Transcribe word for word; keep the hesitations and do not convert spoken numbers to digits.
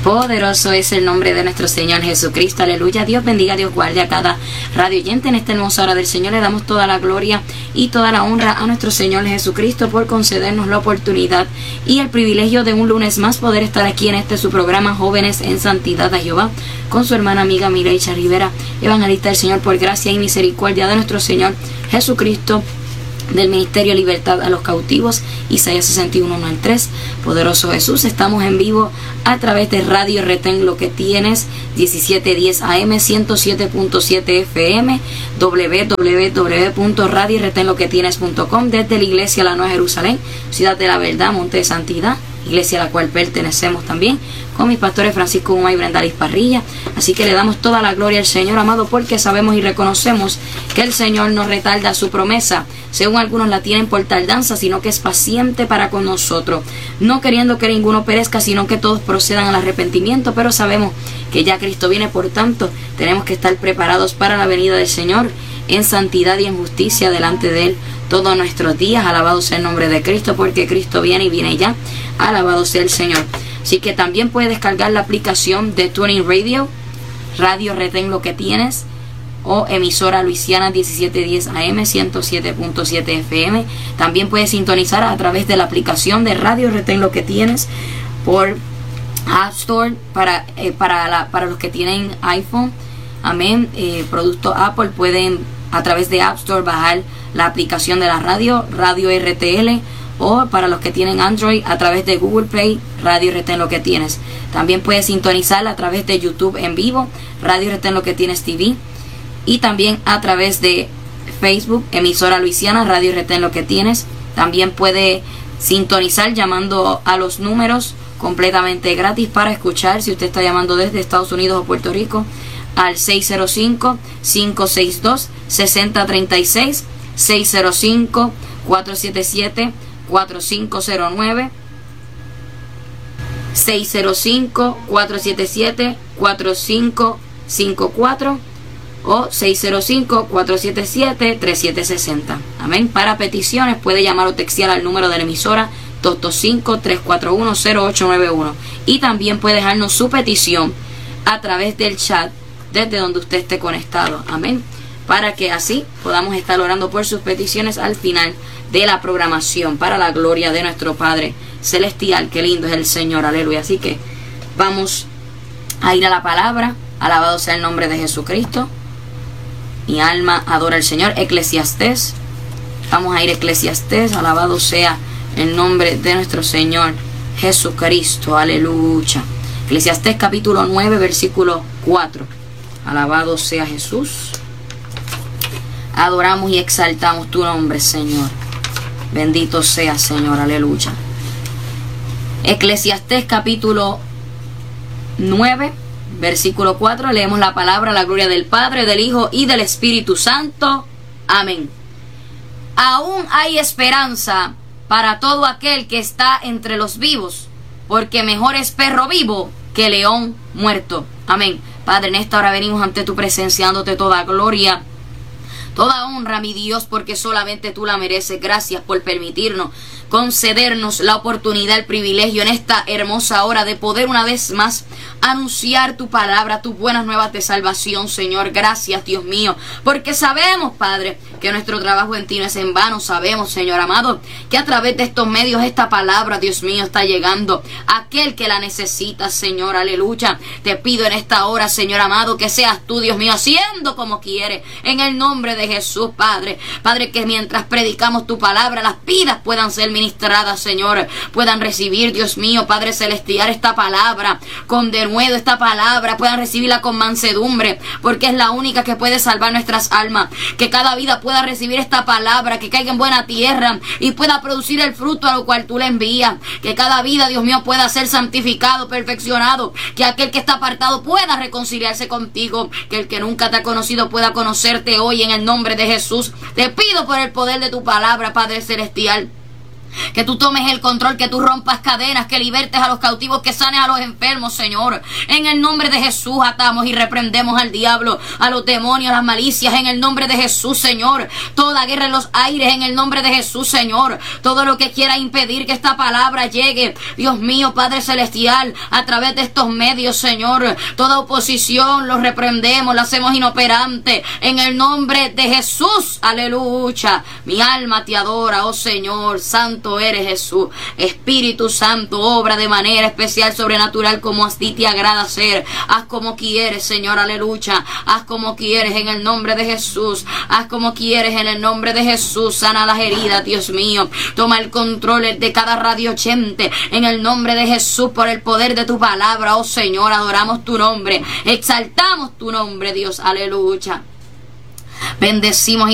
Poderoso es el nombre de nuestro Señor Jesucristo, aleluya. Dios bendiga, Dios guarde a cada radio oyente en esta hermosa hora del Señor. Le damos toda la gloria y toda la honra a nuestro Señor Jesucristo por concedernos la oportunidad y el privilegio de un lunes más poder estar aquí en este su programa Jóvenes en Santidad a Jehová, con su hermana amiga Mireya Rivera, evangelista del Señor, por gracia y misericordia de nuestro Señor Jesucristo, del Ministerio Libertad a los Cautivos, Isaías sesenta y uno, uno al tres. Poderoso Jesús, estamos en vivo a través de Radio Retén Lo Que Tienes, diecisiete diez A M, ciento siete punto siete F M, w w w punto radio retén lo que tienes punto com, desde la Iglesia La Nueva Jerusalén, Ciudad de la Verdad, Monte de Santidad, iglesia a la cual pertenecemos también, con mis pastores Francisco Guma y Brendalis Parrilla. Así que le damos toda la gloria al Señor, amado, porque sabemos y reconocemos que el Señor no retarda su promesa, según algunos la tienen por tardanza, sino que es paciente para con nosotros, no queriendo que ninguno perezca, sino que todos procedan al arrepentimiento. Pero sabemos que ya Cristo viene, por tanto tenemos que estar preparados para la venida del Señor en santidad y en justicia delante de Él todos nuestros días. Alabado sea el nombre de Cristo, porque Cristo viene y viene ya. Alabado sea el Señor. Así que también puedes descargar la aplicación de Tuning Radio, Radio Retén Lo Que Tienes, o emisora Luisiana diecisiete diez A M, ciento siete punto siete F M. También puedes sintonizar a través de la aplicación de Radio Retén Lo Que Tienes por App Store para, eh, para, la, para los que tienen iPhone. Amén. Eh, producto Apple, pueden a través de App Store bajar la aplicación de la radio, Radio R T L, o para los que tienen Android a través de Google Play, Radio Retén Lo Que Tienes. También puedes sintonizarla a través de YouTube en vivo, Radio Retén Lo Que Tienes T V, y también a través de Facebook, emisora Luisiana, Radio Retén Lo Que Tienes. También puede sintonizar llamando a los números completamente gratis para escuchar, si usted está llamando desde Estados Unidos o Puerto Rico, al seis cero cinco, cinco seis dos, seis cero tres seis, seis cero cinco, cuatro siete siete, cuatro cinco cero nueve, seis cero cinco, cuatro siete siete, cuatro cinco cinco cuatro o seis cero cinco, cuatro siete siete, tres siete seis cero. Amén. Para peticiones puede llamar o textear al número de la emisora dos dos cinco, tres cuatro uno, cero ocho nueve uno, y también puede dejarnos su petición a través del chat desde donde usted esté conectado. Amén. Para que así podamos estar orando por sus peticiones al final de la programación, para la gloria de nuestro Padre Celestial. Qué lindo es el Señor, aleluya. Así que vamos a ir a la palabra. Alabado sea el nombre de Jesucristo. Mi alma adora al Señor. Eclesiastés. Vamos a ir a Eclesiastés. Alabado sea el nombre de nuestro Señor Jesucristo, aleluya. Eclesiastés capítulo nueve, versículo cuatro. Alabado sea Jesús. Adoramos y exaltamos tu nombre, Señor. Bendito sea, Señor, aleluya. Eclesiastés capítulo nueve, versículo cuatro. Leemos la palabra, la gloria del Padre, del Hijo y del Espíritu Santo. Amén. Aún hay esperanza para todo aquel que está entre los vivos, porque mejor es perro vivo que león muerto. Amén. Padre, en esta hora venimos ante tu presencia, dándote toda gloria, toda honra, mi Dios, porque solamente tú la mereces. Gracias por permitirnos, concedernos la oportunidad, el privilegio en esta hermosa hora de poder una vez más anunciar tu palabra, tus buenas nuevas de salvación, Señor. Gracias, Dios mío, porque sabemos, Padre, que nuestro trabajo en ti no es en vano. Sabemos, Señor amado, que a través de estos medios esta palabra, Dios mío, está llegando a aquel que la necesita, Señor, aleluya. Te pido en esta hora, Señor amado, que seas tú, Dios mío, haciendo como quieres, en el nombre de Jesús, Padre. Padre, que mientras predicamos tu palabra, las vidas puedan ser ministradas, Señor, puedan recibir, Dios mío, Padre celestial, esta palabra con denuedo, esta palabra puedan recibirla con mansedumbre, porque es la única que puede salvar nuestras almas. Que cada vida pueda recibir esta palabra, que caiga en buena tierra y pueda producir el fruto a lo cual tú le envías. Que cada vida, Dios mío, pueda ser santificado, perfeccionado. Que aquel que está apartado pueda reconciliarse contigo. Que el que nunca te ha conocido pueda conocerte hoy, en el nombre de Jesús. Te pido por el poder de tu palabra, Padre celestial, Que tú tomes el control, que tú rompas cadenas, que libertes a los cautivos, que sanes a los enfermos, Señor. En el nombre de Jesús atamos y reprendemos al diablo, a los demonios, a las malicias, en el nombre de Jesús, Señor. Toda guerra en los aires, en el nombre de Jesús, Señor. Todo lo que quiera impedir que esta palabra llegue, Dios mío, Padre Celestial, a través de estos medios, Señor. Toda oposición lo reprendemos, la hacemos inoperante, en el nombre de Jesús. Aleluya. Mi alma te adora, oh Señor. Santo eres, Jesús. Espíritu Santo, obra de manera especial, sobrenatural, como a ti te agrada hacer. Haz como quieres, Señor. Aleluya. Haz como quieres en el nombre de Jesús. Haz como quieres en el nombre de Jesús. Sana las heridas, Dios mío. Toma el control de cada radio oyente en el nombre de Jesús, por el poder de tu palabra, oh Señor. Adoramos tu nombre. Exaltamos tu nombre, Dios. Aleluya. Bendecimos y